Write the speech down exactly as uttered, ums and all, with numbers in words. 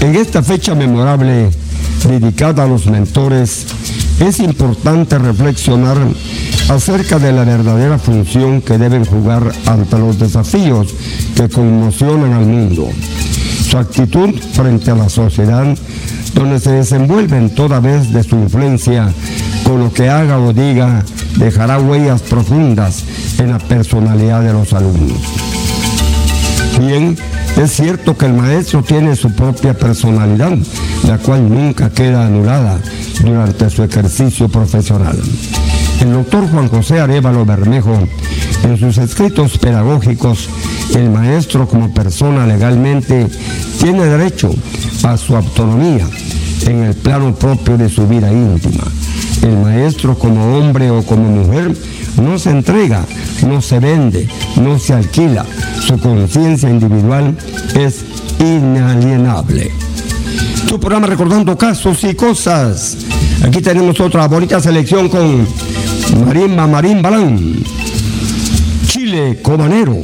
En esta fecha memorable dedicada a los mentores, es importante reflexionar acerca de la verdadera función que deben jugar ante los desafíos que conmocionan al mundo. Su actitud frente a la sociedad, donde se desenvuelven toda vez de su influencia, con lo que haga o diga, dejará huellas profundas en la personalidad de los alumnos. Bien, es cierto que el maestro tiene su propia personalidad, la cual nunca queda anulada durante su ejercicio profesional. El doctor Juan José Arévalo Bermejo, en sus escritos pedagógicos, el maestro como persona legalmente tiene derecho a su autonomía en el plano propio de su vida íntima. El maestro como hombre o como mujer no se entrega, no se vende, no se alquila. Su conciencia individual es inalienable. Tu programa Recordando Casos y Cosas. Aquí tenemos otra bonita selección con Marimba Marín Balán, Chile Cobanero.